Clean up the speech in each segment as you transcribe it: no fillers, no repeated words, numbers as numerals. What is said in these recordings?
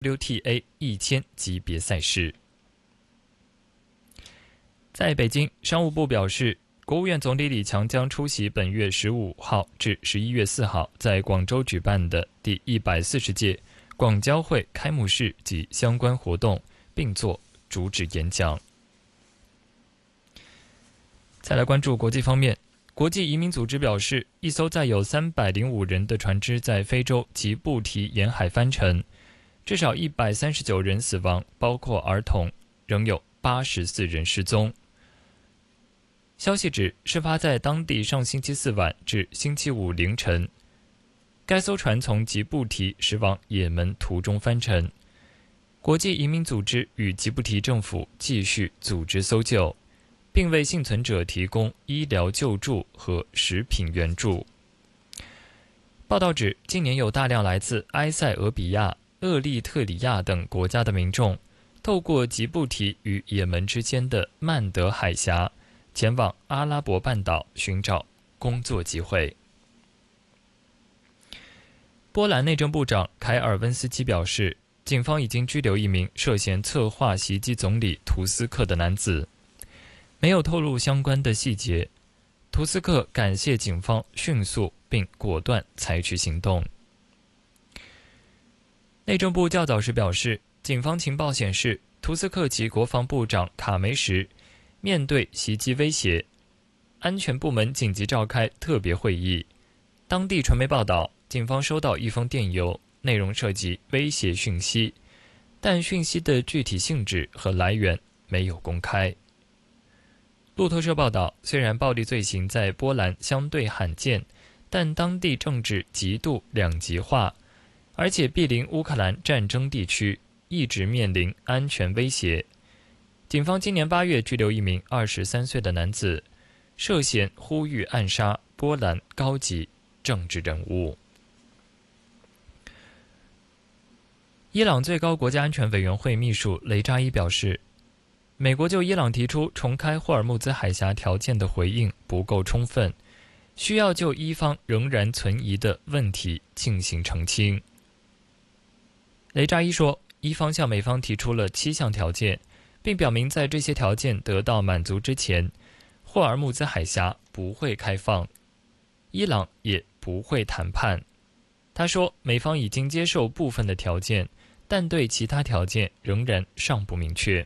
WTA 1000级别赛事。在北京，商务部表示，国务院总理李强将出席本月15号至11月4号在广州举办的第140届广交会开幕式及相关活动，并作主旨演讲。再来关注国际方面，国际移民组织表示，一艘载有305人的船只在非洲吉布提沿海翻沉，至少139人死亡，包括儿童，仍有84人失踪。消息指，事发在当地上星期四晚至星期五凌晨，该艘船从吉布提驶往也门途中翻沉。国际移民组织与吉布提政府继续组织搜救，并为幸存者提供医疗救助和食品援助。报道指，近年有大量来自埃塞俄比亚、厄立特里亚等国家的民众，透过吉布提与也门之间的曼德海峡，前往阿拉伯半岛寻找工作机会。波兰内政部长凯尔温斯基表示，警方已经拘留一名涉嫌策划袭击总理图斯克的男子，没有透露相关的细节。图斯克感谢警方迅速并果断采取行动。内政部较早时表示，警方情报显示，图斯克及国防部长卡梅什面对袭击威胁，安全部门紧急召开特别会议。当地传媒报道，警方收到一封电邮，内容涉及威胁讯息，但讯息的具体性质和来源没有公开。路透社报道，虽然暴力罪行在波兰相对罕见，但当地政治极度两极化，而且毗邻乌克兰战争地区，一直面临安全威胁。警方今年8月拘留一名23岁的男子，涉嫌呼吁暗杀波兰高级政治人物。伊朗最高国家安全委员会秘书雷扎伊表示，美国就伊朗提出重开霍尔木兹海峡条件的回应不够充分，需要就伊方仍然存疑的问题进行澄清。雷扎伊说，伊方向美方提出了7项条件，并表明在这些条件得到满足之前，霍尔木兹海峡不会开放，伊朗也不会谈判。他说，美方已经接受部分的条件，但对其他条件仍然尚不明确。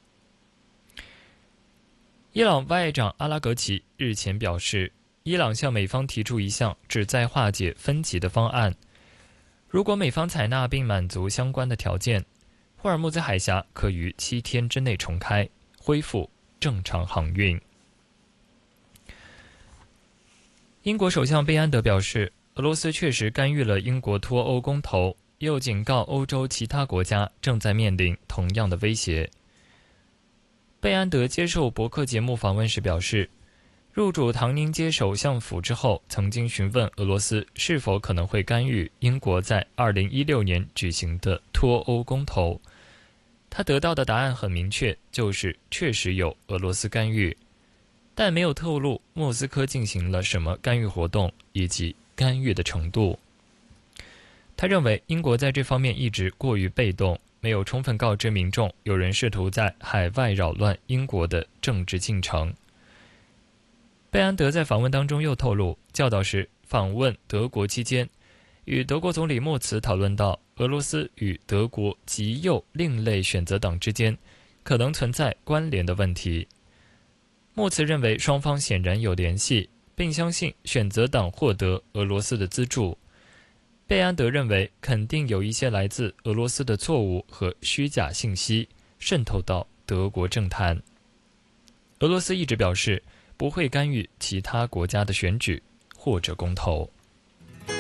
伊朗外长阿拉格齐日前表示，伊朗向美方提出一项旨在化解分歧的方案，如果美方采纳并满足相关的条件，霍尔木兹海峡可于7天之内重开，恢复正常航运。英国首相贝安德表示，俄罗斯确实干预了英国脱欧公投，又警告欧洲其他国家正在面临同样的威胁。贝安德接受博客节目访问时表示，入主唐宁街首相府之后，曾经询问俄罗斯是否可能会干预英国在2016年举行的脱欧公投。他得到的答案很明确，就是确实有俄罗斯干预，但没有透露莫斯科进行了什么干预活动以及干预的程度。他认为英国在这方面一直过于被动，没有充分告知民众有人试图在海外扰乱英国的政治进程。贝安德在访问当中又透露，较早时访问德国期间，与德国总理默茨讨论到俄罗斯与德国极右另类选择党之间可能存在关联的问题。默茨认为双方显然有联系，并相信选择党获得俄罗斯的资助。贝安德认为肯定有一些来自俄罗斯的错误和虚假信息渗透到德国政坛。俄罗斯一直表示不会干预其他国家的选举或者公投。